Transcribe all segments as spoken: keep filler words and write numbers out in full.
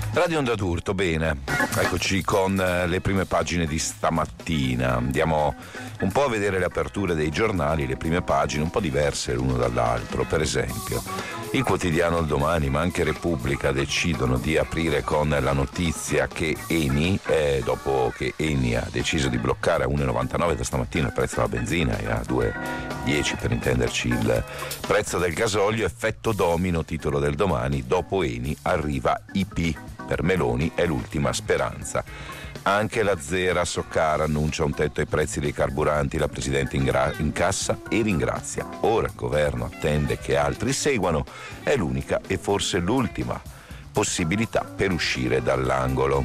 Radio Onda d'Urto, bene, eccoci con le prime pagine di stamattina. Andiamo un po' a vedere le aperture dei giornali, le prime pagine un po' diverse l'uno dall'altro. Per esempio, il quotidiano Il Domani, ma anche Repubblica, decidono di aprire con la notizia che Eni, eh, dopo che Eni ha deciso di bloccare a uno virgola novantanove da stamattina il prezzo della benzina e a due virgola dieci per intenderci il prezzo del gasolio, effetto domino, titolo del Domani, dopo Eni arriva I P. Per Meloni è l'ultima speranza. Anche la Zera Soccara annuncia un tetto ai prezzi dei carburanti, la Presidente ingra- incassa e ringrazia. Ora il governo attende che altri seguano, è l'unica e forse l'ultima possibilità per uscire dall'angolo.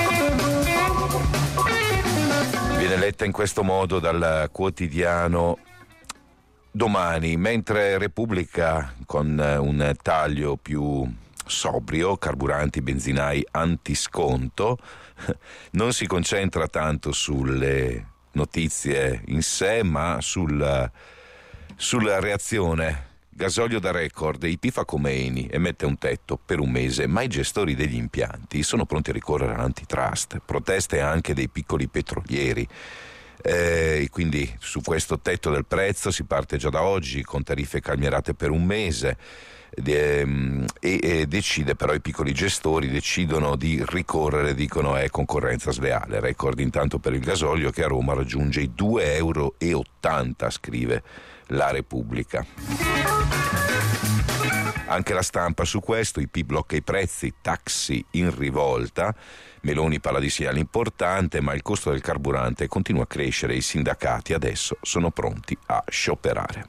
Viene letta in questo modo dal quotidiano Domani, mentre Repubblica con un taglio più sobrio, carburanti, benzinai, antisconto, non si concentra tanto sulle notizie in sé, ma sul, sulla reazione. Gasolio da record, I P fa come Eni e mette un tetto per un mese, ma i gestori degli impianti sono pronti a ricorrere all'antitrust, proteste anche dei piccoli petrolieri. Eh, quindi su questo tetto del prezzo si parte già da oggi con tariffe calmierate per un mese. E, e decide però i piccoli gestori decidono di ricorrere, dicono è concorrenza sleale. Record intanto per il gasolio che a Roma raggiunge i due virgola ottanta euro, scrive la Repubblica. Anche La Stampa su questo, I P blocca i prezzi, taxi in rivolta. Meloni parla di segnale importante, ma il costo del carburante continua a crescere e i sindacati adesso sono pronti a scioperare.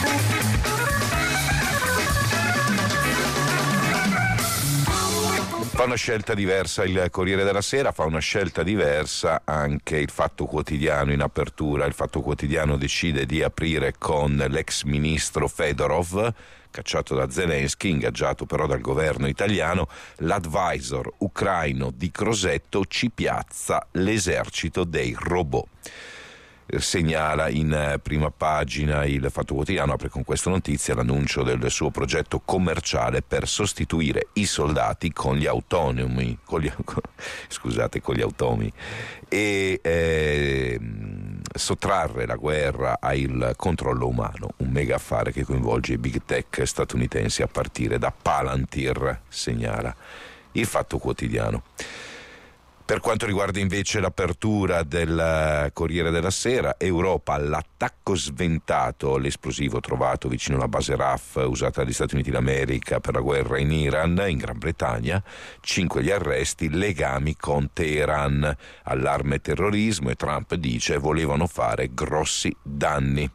Fa una scelta diversa il Corriere della Sera, fa una scelta diversa anche il Fatto Quotidiano in apertura. Il Fatto Quotidiano decide di aprire con l'ex ministro Fedorov, cacciato da Zelensky, ingaggiato però dal governo italiano. L'advisor ucraino di Crosetto ci piazza l'esercito dei robot. Segnala in prima pagina il Fatto Quotidiano, apre con questa notizia l'annuncio del suo progetto commerciale per sostituire i soldati con gli autonomi, con gli, scusate, con gli automi e eh, sottrarre la guerra al controllo umano, un mega affare che coinvolge i big tech statunitensi a partire da Palantir, segnala il Fatto Quotidiano. Per quanto riguarda invece l'apertura del Corriere della Sera, Europa all'attacco sventato, l'esplosivo trovato vicino alla base R A F usata dagli Stati Uniti d'America per la guerra in Iran, in Gran Bretagna, cinque gli arresti, legami con Teheran, allarme terrorismo e Trump dice volevano fare grossi danni.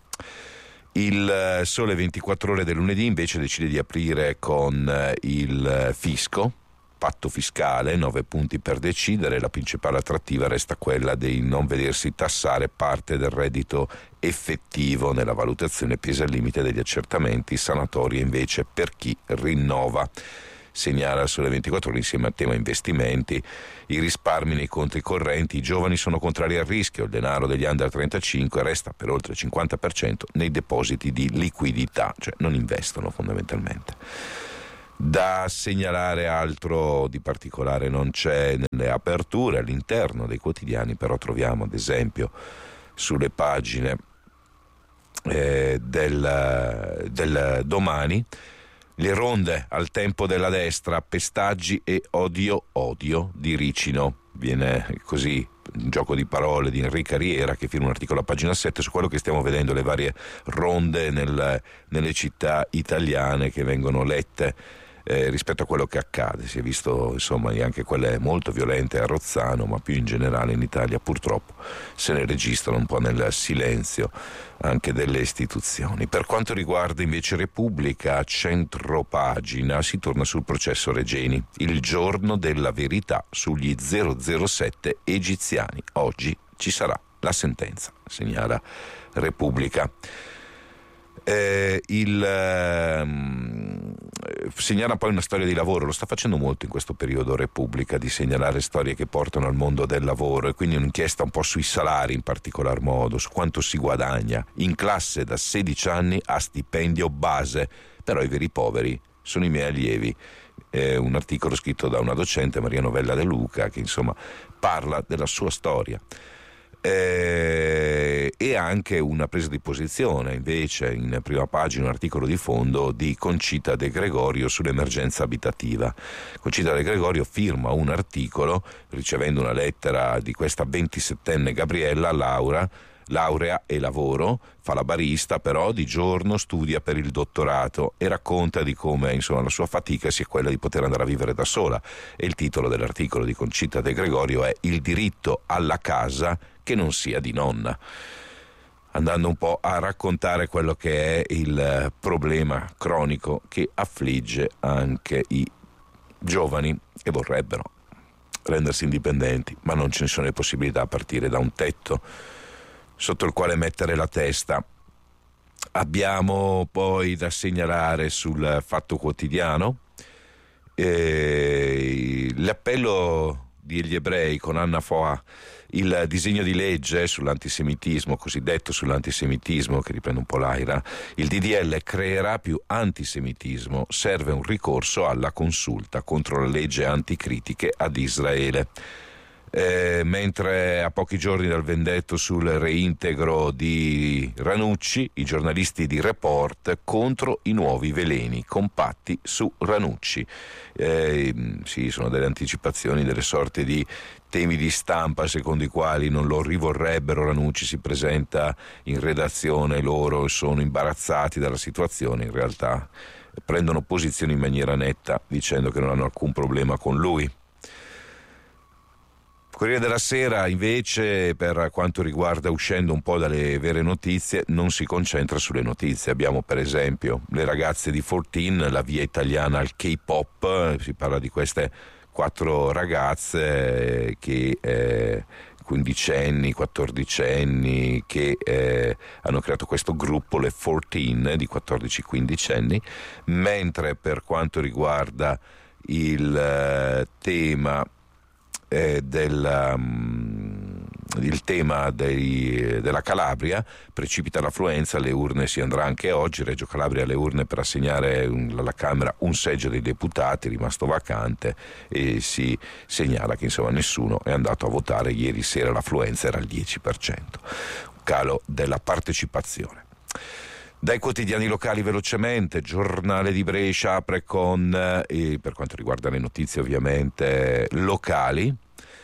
Il Sole ventiquattro Ore del lunedì invece decide di aprire con il fisco. Patto fiscale, nove punti per decidere, la principale attrattiva resta quella di non vedersi tassare parte del reddito effettivo. Nella valutazione pesa il limite degli accertamenti, sanatorie invece per chi rinnova. Segnala Sole ventiquattro Ore insieme al tema investimenti, i risparmi nei conti correnti, i giovani sono contrari al rischio, il denaro degli under trentacinque resta per oltre il cinquanta per cento nei depositi di liquidità, cioè non investono fondamentalmente. Da segnalare altro di particolare non c'è nelle aperture. All'interno dei quotidiani però troviamo ad esempio sulle pagine eh, del, del Domani le ronde al tempo della destra, pestaggi e odio odio di Ricino. Viene così un gioco di parole di Enrica Riera che firma un articolo a pagina sette su quello che stiamo vedendo, le varie ronde nel, nelle città italiane che vengono lette Eh, rispetto a quello che accade. Si è visto insomma anche quelle molto violente a Rozzano, ma più in generale in Italia purtroppo se ne registrano un po' nel silenzio anche delle istituzioni. Per quanto riguarda invece Repubblica, centropagina, si torna sul processo Regeni, il giorno della verità sugli zero zero sette egiziani. Oggi ci sarà la sentenza, segnala Repubblica. Eh, il ehm, segnala poi una storia di lavoro, lo sta facendo molto in questo periodo Repubblica, di segnalare storie che portano al mondo del lavoro, e quindi un'inchiesta un po' sui salari in particolar modo, su quanto si guadagna in classe da sedici anni a stipendio base, però i veri poveri sono i miei allievi è un articolo scritto da una docente, Maria Novella De Luca, che insomma parla della sua storia. Eh, e anche una presa di posizione invece in prima pagina, un articolo di fondo di Concita De Gregorio sull'emergenza abitativa. Concita De Gregorio firma un articolo ricevendo una lettera di questa ventisettenne Gabriella, Laura, laurea e lavoro, fa la barista, però di giorno studia per il dottorato e racconta di come insomma la sua fatica sia quella di poter andare a vivere da sola, e il titolo dell'articolo di Concita De Gregorio è Il diritto alla casa che non sia di nonna, andando un po' a raccontare quello che è il problema cronico che affligge anche i giovani che vorrebbero rendersi indipendenti, ma non ce ne sono le possibilità a partire da un tetto sotto il quale mettere la testa. Abbiamo poi da segnalare sul Fatto Quotidiano eh, l'appello degli ebrei con Anna Foa, il disegno di legge sull'antisemitismo, cosiddetto sull'antisemitismo, che riprende un po' l'Aira. Il D D L creerà più antisemitismo, serve un ricorso alla consulta contro la legge anticritiche ad Israele. Eh, mentre a pochi giorni dal vendetto sul reintegro di Ranucci, i giornalisti di Report contro i nuovi veleni compatti su Ranucci. Eh, sì, sono delle anticipazioni, delle sorte di temi di stampa secondo i quali non lo rivorrebbero. Ranucci si presenta in redazione, loro sono imbarazzati dalla situazione, in realtà prendono posizione in maniera netta dicendo che non hanno alcun problema con lui. Corriere della Sera invece, per quanto riguarda, uscendo un po' dalle vere notizie, non si concentra sulle notizie. Abbiamo per esempio le ragazze di quattordici, la via italiana al K-pop, si parla di queste quattro ragazze che eh, quindicenni, quattordicenni, che eh, hanno creato questo gruppo, le quattordici, di quattordici quindicenni, mentre per quanto riguarda il eh, tema Eh, del, um, il tema dei, della Calabria, precipita l'affluenza, alle urne si andrà anche oggi. Reggio Calabria alle urne per assegnare un, alla Camera un seggio dei deputati rimasto vacante, e si segnala che insomma nessuno è andato a votare. Ieri sera l'affluenza era al dieci per cento, un calo della partecipazione. Dai quotidiani locali velocemente, Giornale di Brescia apre con, eh, per quanto riguarda le notizie ovviamente locali,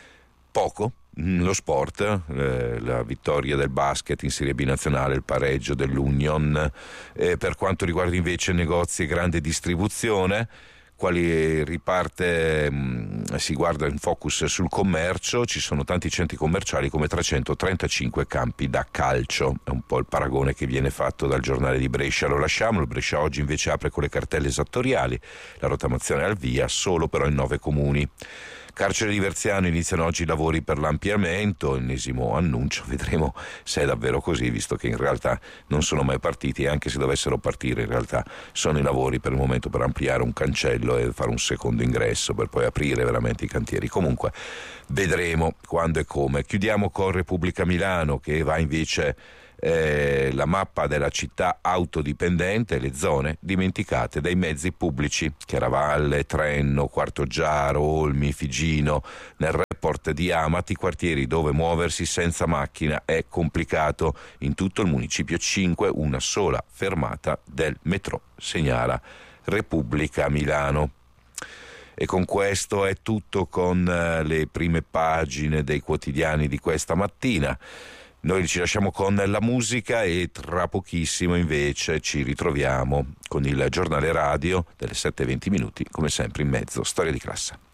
poco, lo sport, eh, la vittoria del basket in Serie B nazionale, il pareggio dell'Union. Eh, per quanto riguarda invece negozi e grande distribuzione, quali riparte, mh, si guarda in focus sul commercio, ci sono tanti centri commerciali come trecentotrentacinque campi da calcio, è un po' il paragone che viene fatto dal Giornale di Brescia. Lo lasciamo, il Brescia oggi invece apre con le cartelle esattoriali, la rottamazione al via, solo però in nove comuni. Carcere di Verziano, iniziano oggi i lavori per l'ampliamento, ennesimo annuncio, vedremo se è davvero così, visto che in realtà non sono mai partiti, e anche se dovessero partire in realtà sono i lavori per il momento per ampliare un cancello e fare un secondo ingresso per poi aprire veramente i cantieri. Comunque vedremo quando e come. Chiudiamo con Repubblica Milano, che va invece Eh, la mappa della città autodipendente, le zone dimenticate dai mezzi pubblici, Chiaravalle, Trenno, Quartoggiaro, Olmi, Figino. Nel report di Amati, quartieri dove muoversi senza macchina è complicato. In tutto il municipio cinque, una sola fermata del metro, segnala Repubblica Milano. E con questo è tutto con eh, le prime pagine dei quotidiani di questa mattina. Noi ci lasciamo con la musica e tra pochissimo invece ci ritroviamo con il giornale radio delle sette e venti minuti, come sempre in mezzo, Storia di classe.